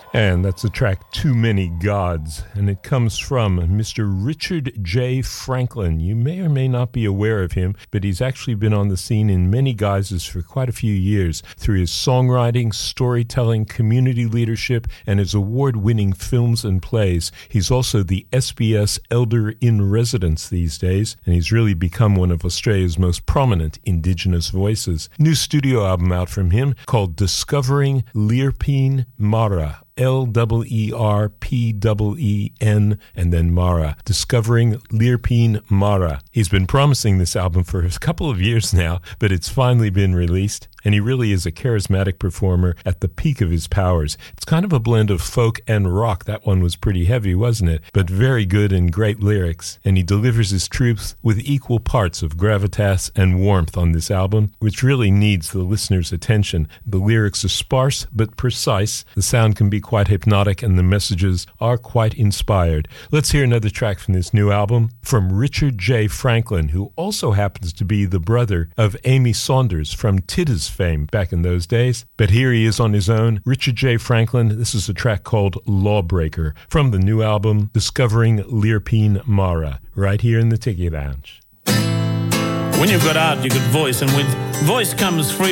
And that's the track Too Many Gods, and it comes from Mr. Richard J. Franklin. You may or may not be aware of him, but he's actually been on the scene in many guises for quite a few years through his songwriting, storytelling, community leadership, and his award-winning films and plays. He's also the SBS Elder in Residence these days, and he's really become one of Australia's most prominent Indigenous voices. New studio album out from him called Discovering Lirpeen Mara. Lerpeen and then Mara. Discovering Lirpeen Mara. He's been promising this album for a couple of years now, but it's finally been released. And he really is a charismatic performer at the peak of his powers. It's kind of a blend of folk and rock. That one was pretty heavy, wasn't it? But very good and great lyrics. And he delivers his truth with equal parts of gravitas and warmth on this album, which really needs the listener's attention. The lyrics are sparse but precise. The sound can be quite hypnotic and the messages are quite inspired. Let's hear another track from this new album from Richard J. Franklin, who also happens to be the brother of Amy Saunders from Titta's fame back in those days. But here he is on his own, Richard J. Franklin. This is a track called Lawbreaker from the new album Discovering Lirpeen Mara, right here in the Tiki Lounge. When you've got art, you've got voice, and with voice comes freedom.